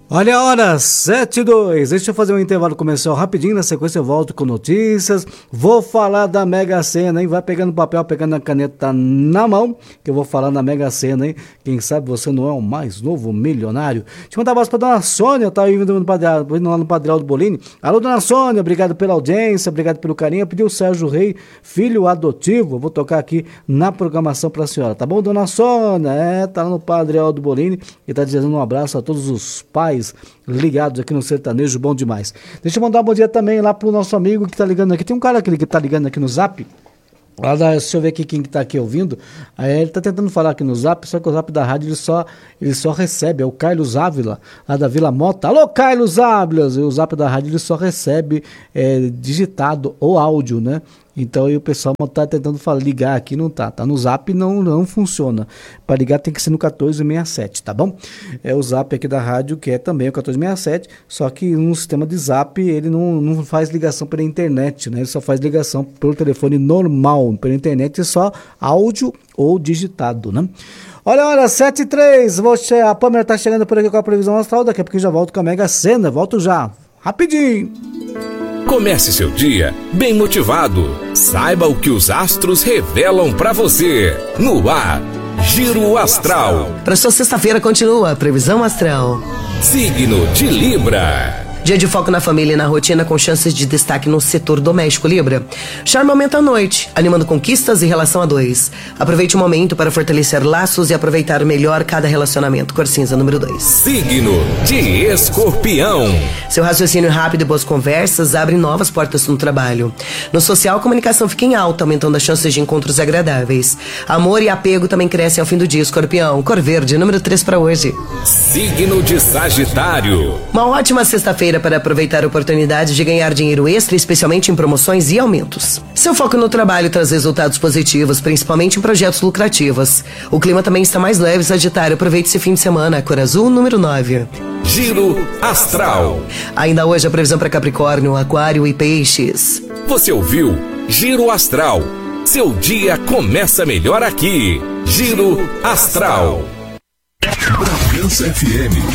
Olha a hora, 7:02. Deixa eu fazer um intervalo comercial rapidinho, na sequência eu volto com notícias. Vou falar da Mega Sena, hein? Vai pegando papel, pegando a caneta na mão, que eu vou falar na Mega Sena, hein? Quem sabe você não é o mais novo milionário. Deixa eu mandar um abraço pra Dona Sônia, tá indo lá no Padre Aldo Bolini. Alô, Dona Sônia, obrigado pela audiência, obrigado pelo carinho. Pediu o Sérgio Rei, filho adotivo. Vou tocar aqui na programação pra senhora, tá bom, Dona Sônia? Tá lá no Padre Aldo Bolini e tá dizendo um abraço a todos os pais ligados aqui no Sertanejo Bom Demais. Deixa eu mandar um bom dia também lá pro nosso amigo que tá ligando aqui. Tem um cara que tá ligando aqui no Zap. Deixa eu ver aqui quem que tá aqui ouvindo. Ele tá tentando falar aqui no Zap, só que o Zap da rádio ele só recebe. É o Carlos Ávila, lá da Vila Mota. Alô, Carlos Ávila! O Zap da rádio ele só recebe digitado ou áudio, né? Então aí o pessoal tá tentando ligar aqui, não tá. Tá no Zap, não funciona. Para ligar tem que ser no 1467, tá bom? É o Zap aqui da rádio, que é também o 1467, só que no sistema de Zap ele não faz ligação pela internet, né? Ele só faz ligação pelo telefone normal. Pela internet é só áudio ou digitado, né? Olha, 7:03. A Pâmela tá chegando por aqui com a previsão astral. Daqui a pouco já volto com a Mega Sena. Volto já, rapidinho. Comece seu dia bem motivado. Saiba o que os astros revelam pra você. No ar, Giro Astral. Para sua sexta-feira continua a previsão astral. Signo de Libra. Dia de foco na família e na rotina com chances de destaque no setor doméstico, Libra. Charme aumenta à noite, animando conquistas e relação a dois. Aproveite o momento para fortalecer laços e aproveitar melhor cada relacionamento. Cor cinza, número 2. Signo de Escorpião. Seu raciocínio rápido e boas conversas abrem novas portas no trabalho. No social, a comunicação fica em alta, aumentando as chances de encontros agradáveis. Amor e apego também crescem ao fim do dia, Escorpião. Cor verde, número 3 para hoje. Signo de Sagitário. Uma ótima sexta-feira para aproveitar oportunidades de ganhar dinheiro extra, especialmente em promoções e aumentos. Seu foco no trabalho traz resultados positivos, principalmente em projetos lucrativos. O clima também está mais leve, Sagitário. Aproveite esse fim de semana. Cor azul, número 9. Giro Astral. Ainda hoje a previsão para Capricórnio, Aquário e Peixes. Você ouviu Giro Astral. Seu dia começa melhor aqui. Giro Astral. Bragança FM